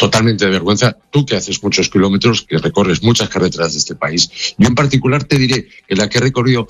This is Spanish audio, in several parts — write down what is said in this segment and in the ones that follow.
totalmente de vergüenza. Tú que haces muchos kilómetros, que recorres muchas carreteras de este país. Yo en particular te diré que la que he recorrido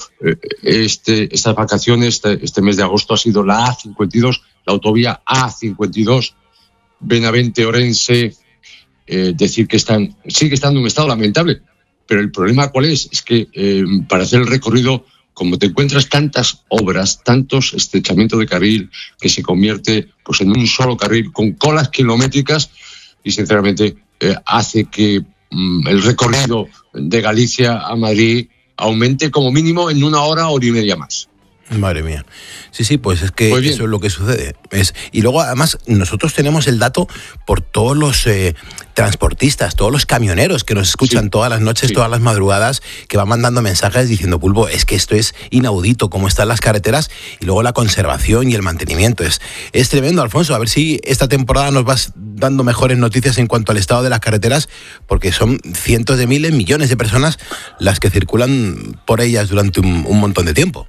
estas vacaciones, este mes de agosto, ha sido la A52, la autovía A52, Benavente-Orense. Decir que sigue estando en un estado lamentable, pero el problema ¿cuál es? Es que para hacer el recorrido, como te encuentras tantas obras, tantos estrechamientos de carril, que se convierte pues en un solo carril con colas kilométricas, y sinceramente hace que el recorrido de Galicia a Madrid aumente como mínimo en 1 hora, hora y media más. Madre mía. Sí, pues es que eso es lo que sucede. Y luego, además, nosotros tenemos el dato por todos los transportistas, todos los camioneros que nos escuchan todas las noches, todas las madrugadas, que van mandando mensajes diciendo, Pulpo, es que esto es inaudito, cómo están las carreteras, y luego la conservación y el mantenimiento. Es tremendo, Alfonso. A ver si esta temporada nos vas dando mejores noticias en cuanto al estado de las carreteras, porque son cientos de miles, millones de personas las que circulan por ellas durante un montón de tiempo.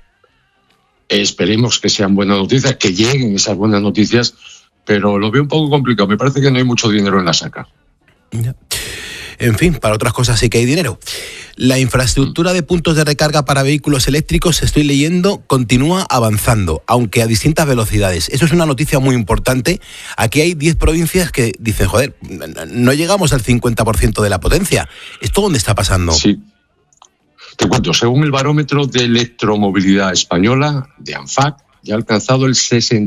Esperemos que sean buenas noticias, que lleguen esas buenas noticias, pero lo veo un poco complicado. Me parece que no hay mucho dinero en la saca. Ya. En fin, para otras cosas sí que hay dinero. La infraestructura de puntos de recarga para vehículos eléctricos, estoy leyendo, continúa avanzando, aunque a distintas velocidades. Eso es una noticia muy importante. Aquí hay 10 provincias que dicen, joder, no llegamos al 50% de la potencia. ¿Esto dónde está pasando? Sí. Te cuento, según el barómetro de electromovilidad española, de ANFAC, ya ha alcanzado el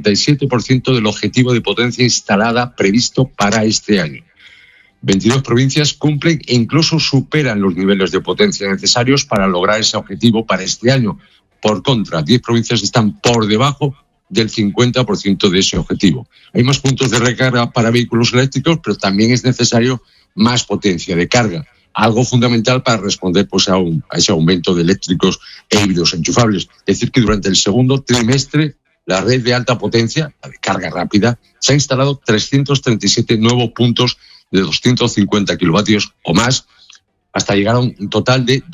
67% del objetivo de potencia instalada previsto para este año. 22 provincias cumplen e incluso superan los niveles de potencia necesarios para lograr ese objetivo para este año. Por contra, 10 provincias están por debajo del 50% de ese objetivo. Hay más puntos de recarga para vehículos eléctricos, pero también es necesario más potencia de carga. Algo fundamental para responder pues, a ese aumento de eléctricos e híbridos enchufables. Es decir, que durante el segundo trimestre, la red de alta potencia, la de carga rápida, se ha instalado 337 nuevos puntos de 250 kilovatios o más, hasta llegar a un total de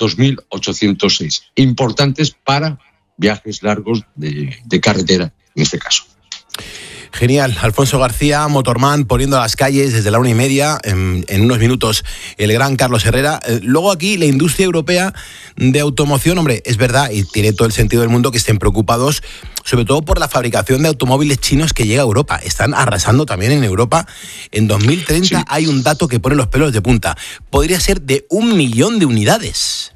2.806. Importantes para viajes largos de carretera, en este caso. Genial. Alfonso García, Motorman, poniendo a las calles desde la 1:30, en unos minutos el gran Carlos Herrera. Luego aquí la industria europea de automoción, hombre, es verdad y tiene todo el sentido del mundo que estén preocupados, sobre todo por la fabricación de automóviles chinos que llega a Europa. Están arrasando también en Europa. En 2030 hay un dato que pone los pelos de punta. Podría ser de 1 millón de unidades.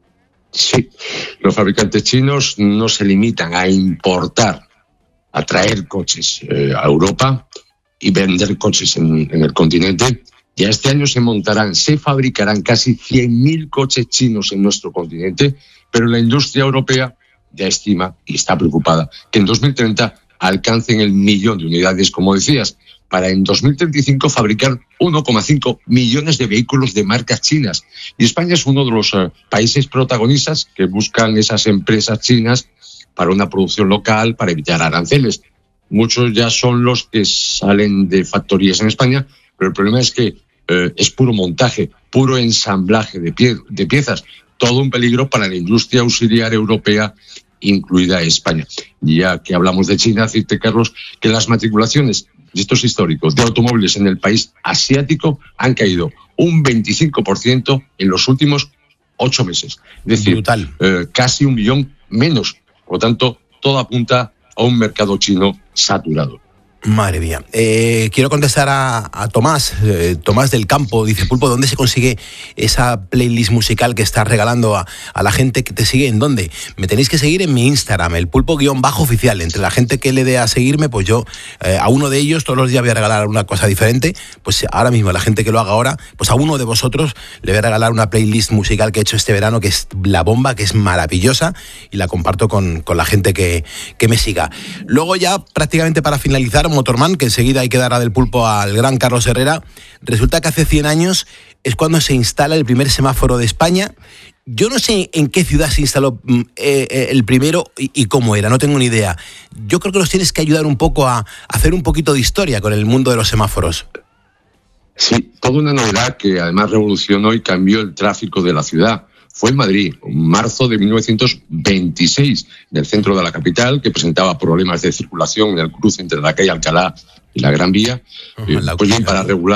Sí, los fabricantes chinos no se limitan a importar, a traer coches a Europa y vender coches en el continente. Ya este año se fabricarán casi 100.000 coches chinos en nuestro continente, pero la industria europea ya estima y está preocupada que en 2030 alcancen el 1 millón de unidades, como decías, para en 2035 fabricar 1,5 millones de vehículos de marcas chinas. Y España es uno de los países protagonistas que buscan esas empresas chinas para una producción local, para evitar aranceles. Muchos ya son los que salen de factorías en España, pero el problema es que es puro montaje, puro ensamblaje de piezas. Todo un peligro para la industria auxiliar europea, incluida España. Ya que hablamos de China, decirte, Carlos, que las matriculaciones, y esto es histórico, de automóviles en el país asiático han caído un 25% en los últimos 8 meses. Es decir, casi 1 millón menos. Por lo tanto, todo apunta a un mercado chino saturado. Madre mía. Quiero contestar a Tomás. Tomás del Campo dice, Pulpo, ¿dónde se consigue esa playlist musical que estás regalando a la gente que te sigue? ¿En dónde? Me tenéis que seguir en mi Instagram, el Pulpo_oficial. Entre la gente que le dé a seguirme, pues yo a uno de ellos todos los días voy a regalar una cosa diferente. Pues ahora mismo, la gente que lo haga ahora, pues a uno de vosotros le voy a regalar una playlist musical que he hecho este verano, que es la bomba, que es maravillosa, y la comparto con la gente que me siga. Luego ya, prácticamente para finalizar, Motorman, que enseguida hay que dar a del pulpo al gran Carlos Herrera. Resulta que hace 100 años es cuando se instala el primer semáforo de España. Yo no sé en qué ciudad se instaló el primero y cómo era, no tengo ni idea. Yo creo que nos tienes que ayudar un poco a hacer un poquito de historia con el mundo de los semáforos. Sí, toda una novedad que además revolucionó y cambió el tráfico de la ciudad. Fue en Madrid, en marzo de 1926, en el centro de la capital, que presentaba problemas de circulación en el cruce entre la calle Alcalá y la Gran Vía. Pues bien, para regular